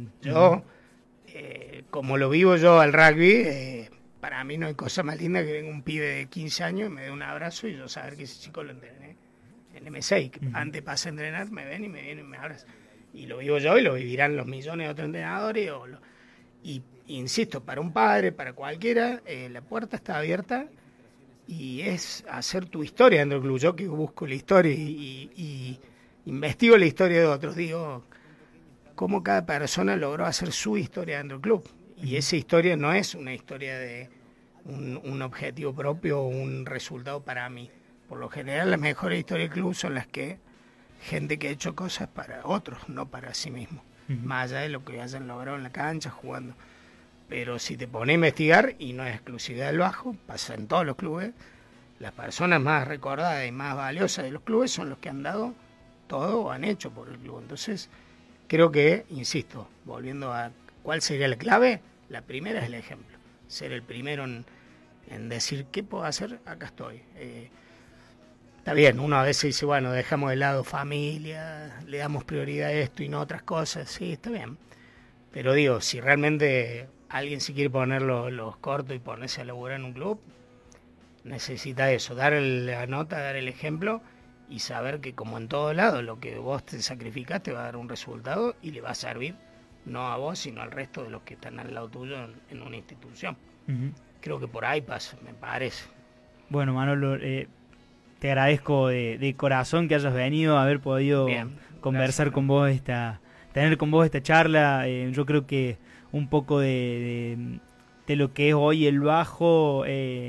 Yo, como lo vivo yo al rugby, para mí no hay cosa más linda que venga un pibe de 15 años y me dé un abrazo y yo saber que ese chico lo entrené en M6. Que antes pasa a entrenar, me ven y me vienen y me abrazan. Y lo vivo yo y lo vivirán los millones de otros entrenadores. Y insisto, para un padre, para cualquiera, la puerta está abierta y es hacer tu historia dentro del club. Yo que busco la historia y investigo la historia de otros, digo cómo cada persona logró hacer su historia dentro del club. Y esa historia no es una historia de un objetivo propio o un resultado para mí. Por lo general, las mejores historias del club son las que gente que ha hecho cosas para otros, no para sí mismo. Más allá de lo que hayan logrado en la cancha, jugando. Pero si te pones a investigar, y no es exclusividad del Bajo, pasa en todos los clubes, las personas más recordadas y más valiosas de los clubes son los que han dado todo o han hecho por el club. Entonces, creo que, insisto, volviendo a cuál sería la clave, la primera es el ejemplo. Ser el primero en decir, ¿qué puedo hacer? Acá estoy. Está bien, uno a veces dice, bueno, dejamos de lado familia, le damos prioridad a esto y no a otras cosas. Sí, está bien. Pero digo, si realmente alguien se quiere poner los cortos y ponerse a laburar en un club, necesita eso, dar la nota, dar el ejemplo y saber que como en todo lado, lo que vos te sacrificaste va a dar un resultado y le va a servir no a vos, sino al resto de los que están al lado tuyo en una institución. Creo que por ahí pasa, me parece. Bueno, Manolo, te agradezco de corazón que hayas venido, haber podido conversar con vos, tener con vos esta charla. Yo creo que un poco de lo que es hoy el Bajo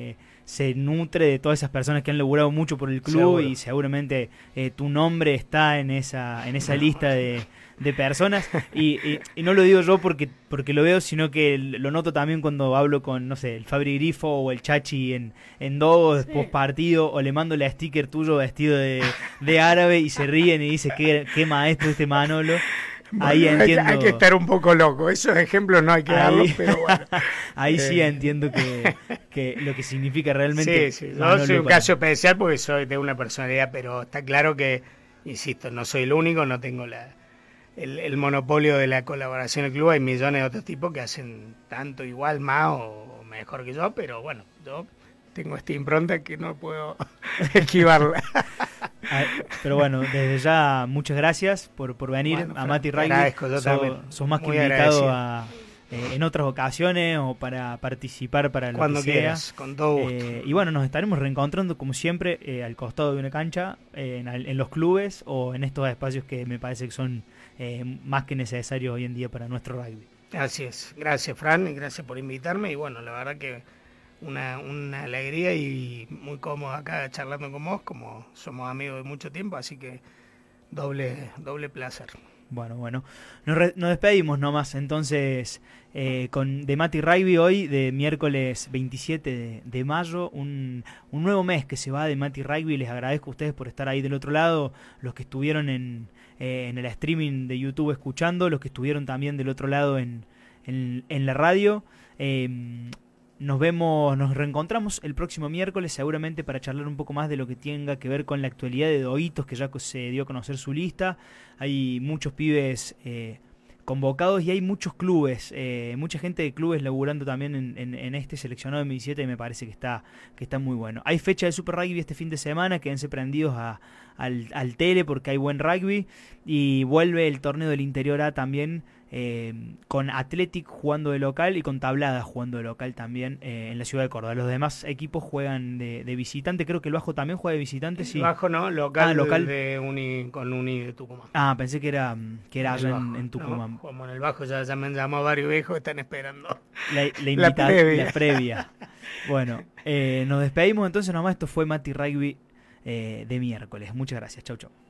se nutre de todas esas personas que han laburado mucho por el club. Seguro. Y seguramente tu nombre está en esa lista de personas y no lo digo yo porque lo veo, sino que lo noto también cuando hablo con, no sé, el Fabri Grifo o el Chachi en Dogos post partido, o le mando la sticker tuyo vestido de árabe y se ríen y dice qué maestro este Manolo. Bueno, ahí entiendo. Hay que estar un poco loco, esos ejemplos no hay que darlos, pero bueno. Ahí sí entiendo que lo que significa realmente. Sí, yo soy un caso especial porque soy de una personalidad, pero está claro que, insisto, no soy el único, no tengo el monopolio de la colaboración del club. Hay millones de otros tipos que hacen tanto igual, más o mejor que yo, pero bueno, yo tengo esta impronta que no puedo esquivarla. Pero bueno, desde ya muchas gracias por venir a Mati Rugby. Sos más que invitado en otras ocasiones o para participar para lo cuando que quieras, sea. Con todo gusto. Y bueno, nos estaremos reencontrando como siempre al costado de una cancha, en los clubes o en estos espacios que me parece que son más que necesarios hoy en día para nuestro rugby. Así es. Gracias, Fran, y gracias por invitarme. Y bueno, la verdad que una alegría y muy cómodo acá charlando con vos, como somos amigos de mucho tiempo, así que doble placer. Bueno, nos despedimos nomás entonces de Mati Rugby hoy, de miércoles 27 de mayo, un nuevo mes que se va de Mati Rugby. Les agradezco a ustedes por estar ahí del otro lado, los que estuvieron en el streaming de YouTube escuchando, los que estuvieron también del otro lado en la radio. Nos reencontramos el próximo miércoles seguramente para charlar un poco más de lo que tenga que ver con la actualidad de Doguitos, que ya se dio a conocer su lista. Hay muchos pibes convocados y hay muchos clubes, mucha gente de clubes laburando también en este seleccionado de 2017 y me parece que está muy bueno. Hay fecha de Super Rugby este fin de semana, quédense prendidos al tele porque hay buen rugby y vuelve el torneo del Interior A también, con Athletic jugando de local y con Tablada jugando de local también en la ciudad de Córdoba. Los demás equipos juegan de visitante, creo que el Bajo también juega de visitante. Sí. El Bajo no, local con Uni de Tucumán. Pensé que era allá en Tucumán. No, como en el Bajo ya me han llamado varios viejos, están esperando la previa. Bueno, nos despedimos entonces nomás. Esto fue Mati Rugby de miércoles. Muchas gracias, chau.